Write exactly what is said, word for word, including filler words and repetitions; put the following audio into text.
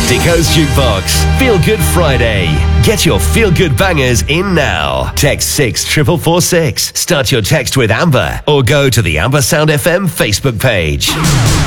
Deco's Jukebox. Feel Good Friday. Get your Feel Good bangers in now. Text six four four six. Start your text with Amber or go to the Amber Sound F M Facebook page.